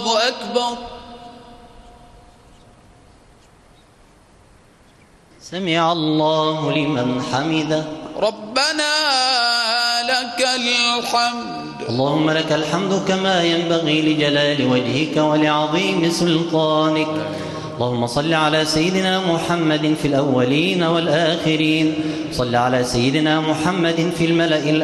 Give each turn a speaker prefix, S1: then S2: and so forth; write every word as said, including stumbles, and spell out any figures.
S1: الله أكبر.
S2: سمع الله لمن حمده.
S1: ربنا لك الحمد.
S2: اللهم لك الحمد كما ينبغي لجلال وجهك ولعظيم سلطانك. اللهم صل على سيدنا محمد في الأولين والآخرين. صل على سيدنا محمد في الملأ الأعلى